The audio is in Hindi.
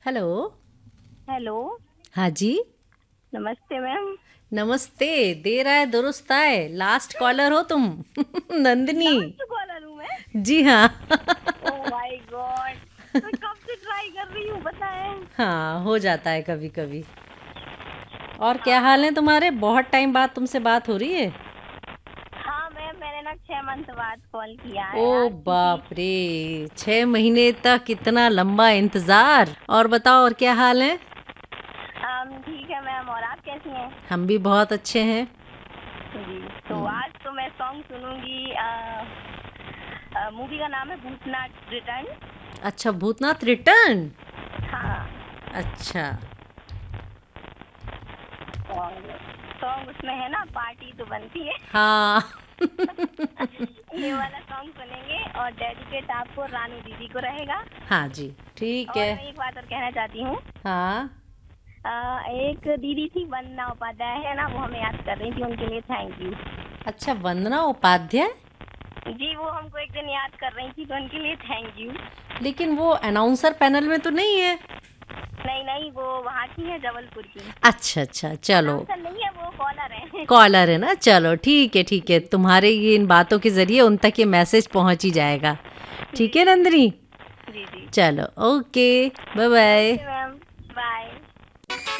हेलो। हेलो। हाँ जी। नमस्ते मैम। नमस्ते। देर आए दुरुस्त आए, लास्ट कॉलर हो तुम। नंदिनी। लास्ट कॉलर हूँ मैं। जी हाँ। Oh my God. मैं कब से ट्राई कर रही हूँ बताएं। हाँ, हो जाता है कभी कभी। और क्या हाल हाँ। है तुम्हारे? बहुत टाइम बाद तुमसे बात हो रही है। हाँ मैम, मैंने ना 6 मंथ बाद कॉल किया ओ है आज क्योंकि बाप रे, 6 महीने तक इतना लंबा इंतजार। और बताओ, और क्या हाल है? ठीक है मैम, और आप कैसी हैं? हम भी बहुत अच्छे हैं। जी। तो आज तो मैं सॉन्ग सुनूंगी। मूवी का नाम है भूतनाथ रिटर्न। अच्छा, भूतनाथ रिटर्न। हाँ। अच्छा। और सॉन्ग उसमें है ना, पार्टी तो बनती है। हाँ। ये वाला सॉन्ग सुनेंगे और डेडिकेट आपको, रानू दीदी को रहेगा। हाँ जी, ठीक और है। मैं एक बात और कहना चाहती हूँ। हाँ। एक दीदी थी वंदना उपाध्याय, है ना, वो हमें याद कर रही थी, उनके लिए थैंक यू। अच्छा, वंदना उपाध्याय। जी, वो हमको एक दिन याद कर रही थी तो उनके लिए थैंक यू। लेकिन वो अनाउंसर पैनल में तो नहीं है। नहीं नहीं, वो वहाँ की है, जबलपुर की। अच्छा अच्छा, चलो। अनाउंसर नहीं है, वो कॉलर है। कॉलर है ना, चलो ठीक है ठीक है, जी। तुम्हारे ये इन बातों के ज़रिए उन तक ये मैसेज पहुंच ही जाएगा। ठीक जी है जी। नंदिनी। जी जी। चलो, ओके। Bye bye. ओके।